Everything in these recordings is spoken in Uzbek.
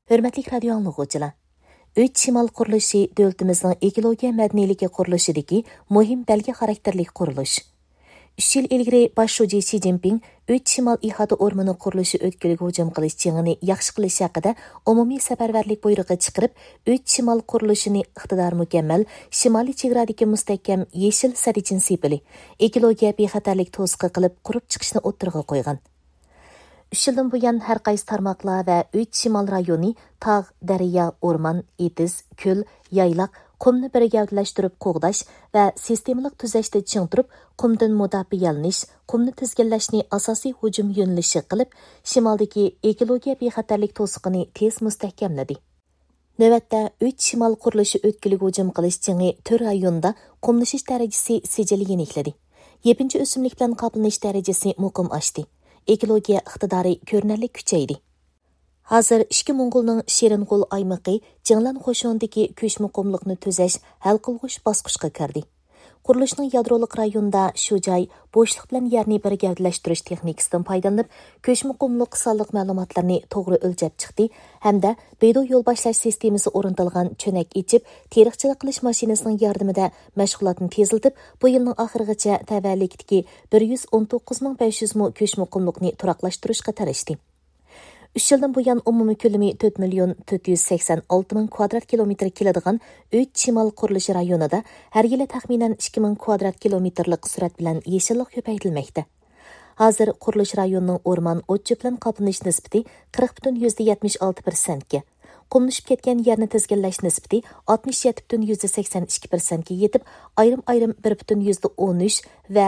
Hörmətli radio anlıqçılar. 3 Şimal quruluşu dövlətimizin ekologiya mədəniyyəti quruluşidagi muhim belge xarakterlik quruluş. 3 yil ilgari başçı Xi Jinping 3 Şimal ihata ormanı quruluşu ötkülüge hücum qilish jengini yaxshi qilish haqida umumiy safarbarlik buyrug'i chiqarib, 3 Şimal quruluşini iqtidor mukammal, shimoliy chegaradagi mustahkam yeshil sadichin sepili, ekologiya bexatarlik to'siqi qilib qurib chiqishni o'ttirg'a qo'ygan. 3 yıldan buyan her qaysi tarmoqlar va 3 Şimal rayoni tağ, daryo, o'rmon, etiz, ko'l, yaylaq, qumni bir gavdalashtirib qo'g'dash va sistemalik tuzashda ching turib, qumdan mudofialanish, qumni tizginlashni asosiy hujum yo'nalishi qilib, shimoldagi ekologiya bexatarlik to'siqini tez mustahkamladi. Navbatda 3 Şimal qurilishi o'tkiliga hujum qilish jengi 4 rayonda qumlashish darajasi sijili yenikladi. Yepinchi o'simlik bilan qoplanish darajasi muqim oshdi. Ekologiya iqtidori ko'rinarli kuchaydi. Hozir ishki Mo'ngolning Shirinqo'l aymaqi Jinglan qo'shonidagi ko'chma qumliqni tuzash hal qilg'uch bosqichga kirdi. Qurilishning yadrolik rayonida shu joy bo'shliq bilan yerni bir gavdalashtirish texnikasidan foydalanib, ko'chma qumliq sonliq ma'lumotlarni to'g'ri o'lchab chiqdi hamda bedo yo'l boshlash sistemasi o'rnatilgan cho'nak ichib, teriqchilik qilish mashinasining yordamida mashg'ulotni teziltib, bu yilning oxirigacha tavallikdagi 119.500 mo ko'chma qumliqni turaqlashtirishga tirishdi. 3 yıldan buyan umumiy ko'lami 4.486.000 kvadrat kilometr keladigan 3 Şimal qurilishi rayonida har yili taxminan 2.000 kvadrat kilometrlik surat bilan yeshillik ko'paytirilmoqda. Hozir qurilish rayonining o'rmon o't bilan qoplanish nisbati 40.76%ga, qumlashib ketgan yerni tizginlash nisbati 67.82%ga yetib, ayrim 1.13 va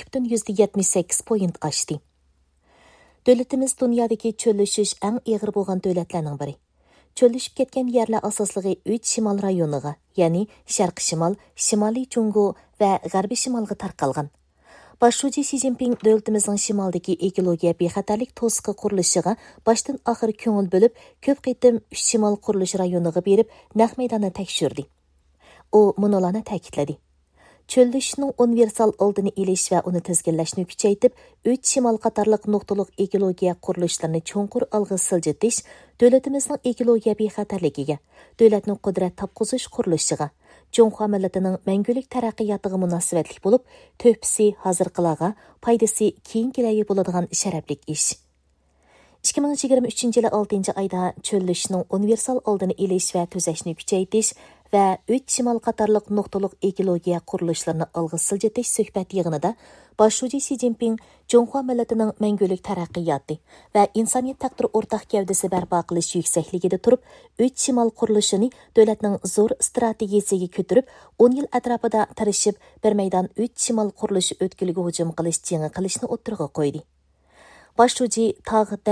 12.78 point oshdi. Dövlətimiz dünyadakı çölləşiş ən ağır bolğan dövlətlərinin biri. Çölləşib ketgan yerlər asaslığı 3 Şimal rayoniga, ya'ni Sharqi Şimal, Shimoliy Jungo va G'arbiy Shimolga tarqalgan. Başçı Xi Jinping dövlətimizin shimoldagi ekologiya bexatarlik to'siqi qurilishiga boshdan oxir ko'ngil bo'lib, ko'p qitim 3 Şimal qurilish rayoniga berib, naq maydonni tekshirdi. U munolarni ta'kidladi. Çöllüşünün universal oldini ilish va uni tizginlashni kuchaytib, 3 Şimal qatarliq nuqtaliq ekologiya qurilishlarni cho'nqur alg'a siljitish, davlatimizning ekologiya bexatarligiga, davlatning qudrat topqizish qurilishiga, Jonxo millatining mangulik taraqqiyotiga munosabatli bo'lib, to'pisi hozirqilarga, foydasi keyingilarga bo'ladigan sharaflik ish. 2023 yılı 6 ayda çöllüşünün universal oldini ilish va tuzashni kuchaytirish va 3 Şimal qatarliq nuqtaliq ekologiya qurilishlarni alg'a siljitish suhbat yig'inida Başçı Xi Jinping Jonxo millatining mangulik taraqqiyoti va insoniyat taqdiri o'rtaq gavdasi barpo qilish yuksakligida turib, 3 Şimal qurilishini davlatning zo'r strategiyasiga ko'tarib, 10 yil atrofida tirishib, bir maydon 3 Şimal qurilishi o'tkiliga hujum qilish jengi qilishni o'ttirg'a qo'ydi. Başçı tağ